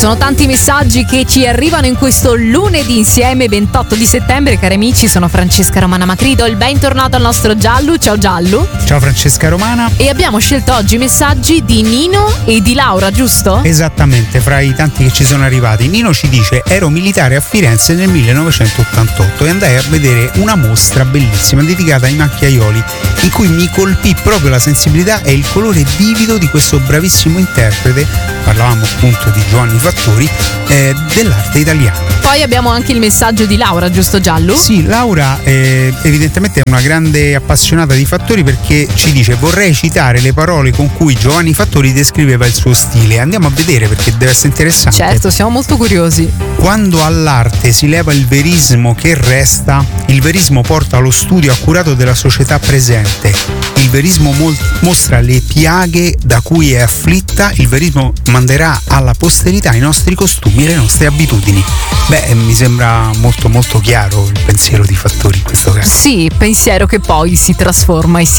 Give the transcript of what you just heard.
Sono tanti messaggi che ci arrivano in questo lunedì insieme, 28 di settembre, cari amici. Sono Francesca Romana Macrido, il bentornato al nostro Giallo. Ciao Giallo. Ciao Francesca Romana. E abbiamo scelto oggi messaggi di Nino e di Laura, giusto? Esattamente, fra i tanti che ci sono arrivati. Nino ci dice: ero militare a Firenze nel 1988 e andai a vedere una mostra bellissima dedicata ai macchiaioli, in cui mi colpì proprio la sensibilità e il colore vivido di questo bravissimo interprete. Parlavamo appunto di Giovanni Fattori, dell'arte italiana. Poi abbiamo anche il messaggio di Laura, giusto Giallo? Sì, Laura evidentemente è una grande appassionata di Fattori, perché ci dice: vorrei citare le parole con cui Giovanni Fattori descriveva il suo stile. Andiamo a vedere, perché deve essere interessante. Certo, siamo molto curiosi. Quando all'arte si leva il verismo che resta, il verismo porta allo studio accurato della società presente. Il verismo mostra le piaghe da cui è afflitta. Il verismo manderà alla posterità i nostri costumi e le nostre abitudini. Beh, mi sembra molto molto chiaro il pensiero di Fattori in questo caso. Sì, pensiero che poi si trasforma e si